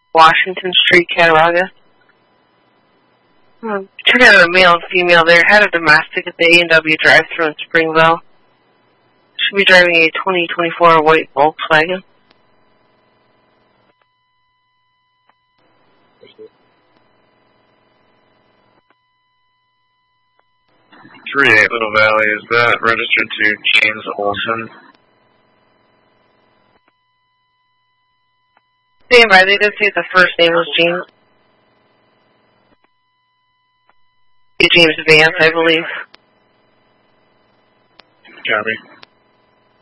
Washington Street, Cattaraugus. Check out a male and female there. Had a domestic at the A&W drive-thru in Springville. Should be driving a 2024 white Volkswagen. Little Valley, is that registered to James Olson? Stand by, they did say the first name was James. James Vance, I believe. Copy.